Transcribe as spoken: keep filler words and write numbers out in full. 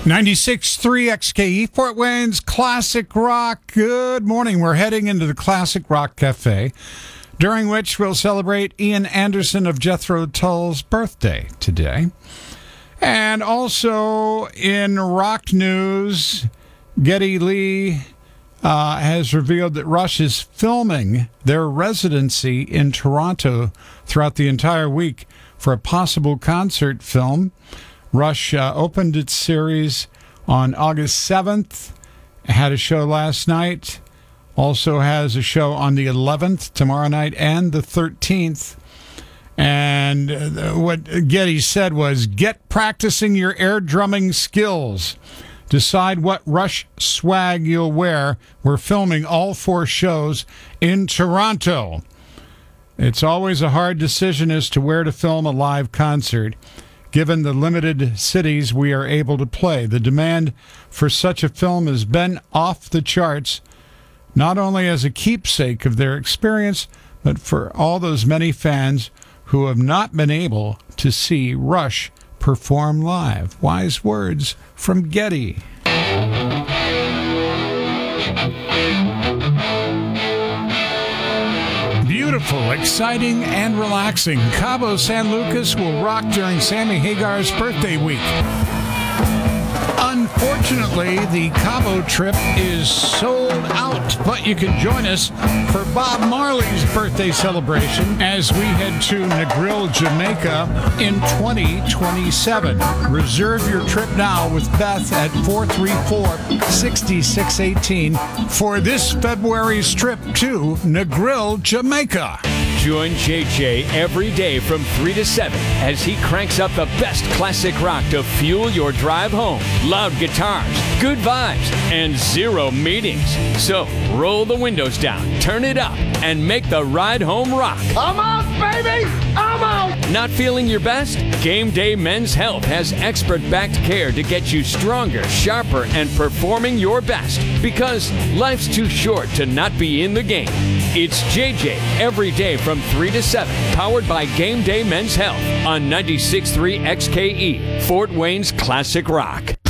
ninety-six point three X K E, Fort Wayne's Classic Rock. Good morning. We're heading into the Classic Rock Cafe, during which we'll celebrate Ian Anderson of Jethro Tull's birthday today. And also in rock news, Geddy Lee uh, has revealed that Rush is filming their residency in Toronto throughout the entire week for a possible concert film. Rush uh, opened its series on August seventh, had a show last night, also has a show on the eleventh, tomorrow night, and the thirteenth. And uh, what Geddy said was, get practicing your air drumming skills. Decide what Rush swag you'll wear. We're filming all four shows in Toronto. It's always a hard decision as to where to film a live concert, given the limited cities we are able to play. The demand for such a film has been off the charts, not only as a keepsake of their experience, but for all those many fans who have not been able to see Rush perform live. Wise words from Geddy. Beautiful, exciting, and relaxing. Cabo San Lucas will rock during Sammy Hagar's birthday week. Unfortunately, the Cabo trip is sold out, but you can join us for Bob Marley's birthday celebration as we head to Negril, Jamaica in twenty twenty-seven. Reserve your trip now with Beth at four three four, six six one eight for this February's trip to Negril, Jamaica. Join J J every day from three to seven as he cranks up the best classic rock to fuel your drive home. Loud guitars, good vibes, and zero meetings. So roll the windows down, turn it up, and make the ride home rock. I'm out, baby! I'm out! Not feeling your best? Game Day Men's Health has expert-backed care to get you stronger, sharper, and performing your best. Because life's too short to not be in the game. It's J J every day from three to seven, powered by Game Day Men's Health on ninety-six point three X K E, Fort Wayne's Classic Rock.